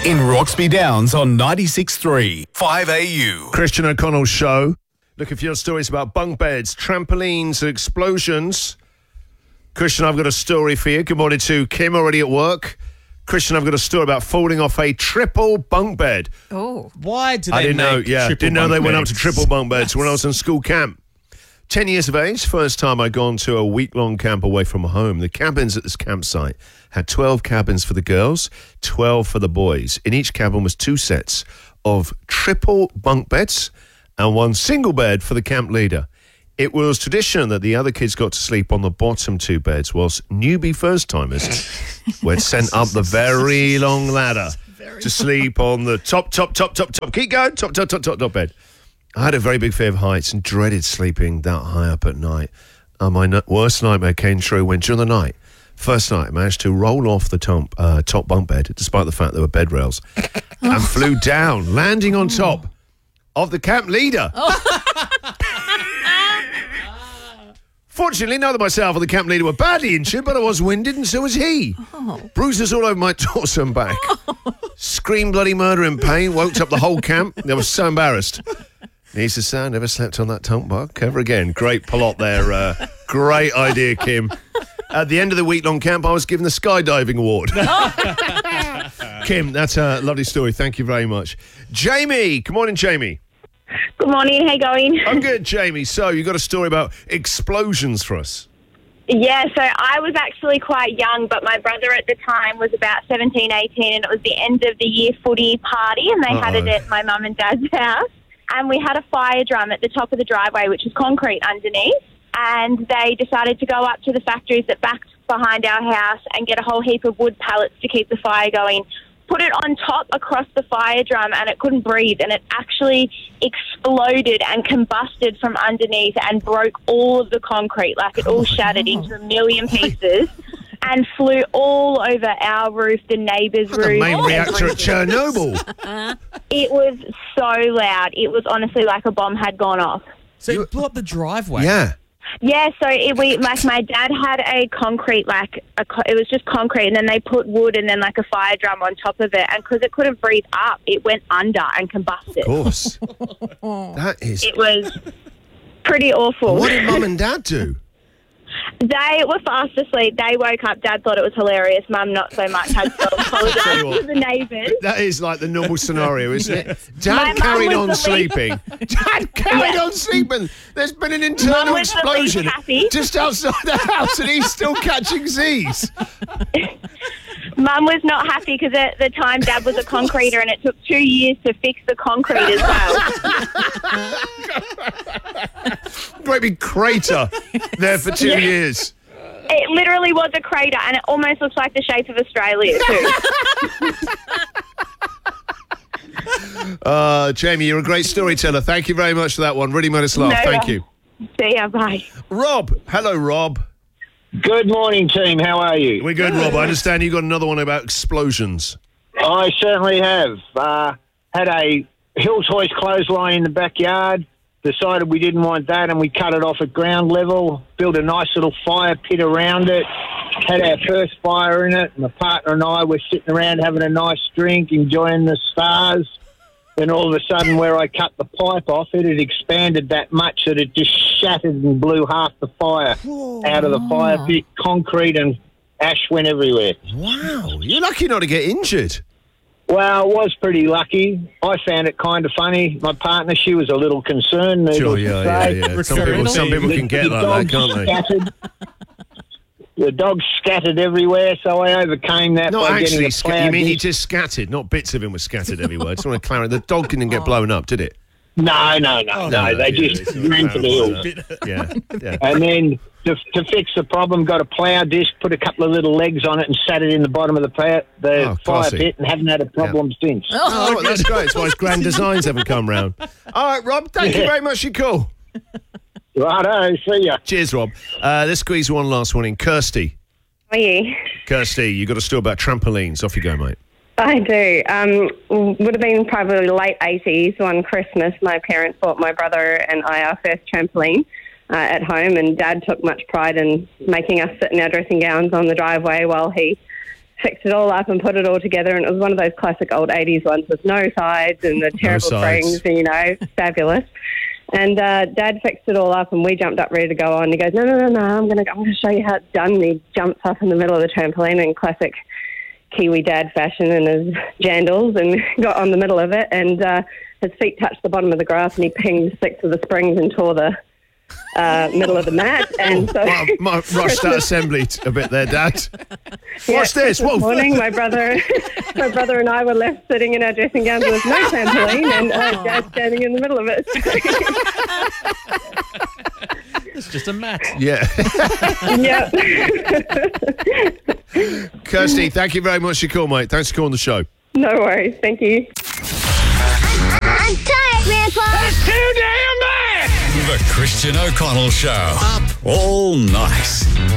in Roxby Downs on 96.3 5AU. Christian O'Connell's show. Looking for your stories about bunk beds, trampolines, explosions. Christian, I've got a story for you. Good morning to Kim, already at work. Christian, I've got a story about falling off a triple bunk bed. Oh. Why do they I didn't know, didn't know they went up to triple bunk beds when I was in school camp. 10 years of age, first time I'd gone to a week-long camp away from home. The cabins at this campsite had 12 cabins for the girls, 12 for the boys. In each cabin was 2 sets of triple bunk beds and 1 single bed for the camp leader. It was tradition that the other kids got to sleep on the bottom 2 beds, whilst newbie first-timers were sent up the very long ladder to sleep on the top. Keep going, top bed. I had a very big fear of heights and dreaded sleeping that high up at night. My worst nightmare came true when, during the night, first night, I managed to roll off the top bunk bed, despite the fact there were bed rails, and flew down, landing on top of the camp leader. Fortunately, neither myself or the camp leader were badly injured, but I was winded and so was he. Bruises all over my torso and back. Screamed bloody murder in pain, woke up the whole camp. They were so embarrassed. Needs to say, I never slept on that tunk bunk ever again. Great plot there. Great idea, Kim. At the end of the week-long camp, I was given the skydiving award. Kim, that's a lovely story. Thank you very much. Jamie. Good morning, Jamie. Good morning. How you going? I'm good, Jamie. So you got a story about explosions for us. Yeah, so I was actually quite young, but my brother at the time was about 17, 18, and it was the end of the year footy party, and they had it at my mum and dad's house. And we had a fire drum at the top of the driveway, which was concrete underneath. And they decided to go up to the factories that backed behind our house and get a whole heap of wood pallets to keep the fire going. Put it on top across the fire drum, and it couldn't breathe. And it actually exploded and combusted from underneath and broke all of the concrete. Like, it all shattered into a million pieces. And flew all over our roof, the neighbour's roof. The main reactor at Chernobyl. It was so loud. It was honestly like a bomb had gone off. So you blew up the driveway? Yeah. Yeah, so my dad had a concrete, it was just concrete, and then they put wood and then like a fire drum on top of it. And because it couldn't breathe up, it went under and combusted. Of course. It was pretty awful. What did Mum and Dad do? They were fast asleep. They woke up. Dad thought it was hilarious. Mum, not so much. Had to apologise to the neighbours. That is like the normal scenario, isn't it? Dad carried on sleeping. Dad carried on sleeping. There's been an internal explosion just outside the house and he's still catching Z's. Mum was not happy because at the time Dad was a concreter and it took 2 years to fix the concrete as well. Great big crater there for 2 years. It literally was a crater and it almost looks like the shape of Australia too. Jamie, you're a great storyteller. Thank you very much for that one. Really made us laugh. Thank you. See ya, bye. Rob. Hello, Rob. Good morning, team. How are you? We're good, Rob. I understand you got another one about explosions. I certainly have. Had a Hills Hoist clothesline in the backyard. Decided we didn't want that, and we cut it off at ground level. Built a nice little fire pit around it. Had our first fire in it. My partner and I were sitting around having a nice drink, enjoying the stars. Then all of a sudden, where I cut the pipe off, it had expanded that much that it just shattered and blew half the fire out of the fire pit. Concrete and ash went everywhere. Wow. You're lucky not to get injured. Well, I was pretty lucky. I found it kind of funny. My partner, she was a little concerned. Sure, yeah. Some people can get like that, can't they? The dogs scattered everywhere, so I overcame that by getting a plough. You mean he just scattered, not bits of him were scattered everywhere. I just want to clarify. The dog didn't get blown up, did it? No. They just ran to the hills. Yeah. And then to fix the problem, got a plough disc, put a couple of little legs on it and sat it in the bottom of the fire pit and haven't had a problem since. Oh, that's great. That's why his grand designs haven't come round. All right, Rob, thank you very much for your call. Righto, see ya. Cheers, Rob. Let's squeeze one last one in. Kirsty. How are you? Kirsty, you got a story about trampolines. Off you go, mate. I do. Would have been probably late 80s on Christmas. My parents bought my brother and I our first trampoline at home, and Dad took much pride in making us sit in our dressing gowns on the driveway while he fixed it all up and put it all together, and it was one of those classic old 80s ones with no sides and the terrible sides. springs, fabulous. And Dad fixed it all up, and we jumped up ready to go on. He goes, no, I'm gonna show you how it's done. And he jumps up in the middle of the trampoline in classic Kiwi dad fashion in his jandals, and got on the middle of it, and his feet touched the bottom of the grass, and he pinged 6 of the springs and tore the middle of the mat. And so Might rush that assembly a bit there, Dad. Watch this. This morning, my brother and I were left sitting in our dressing gowns with no trampoline, and Dad standing in the middle of it. It's just a mat. Yeah. Yep. Kirsty, thank you very much for your call, mate. Thanks for calling the show. No worries. Thank you. I'm tired, Grandpa. That's too damn bad! The Christian O'Connell Show. Up all night.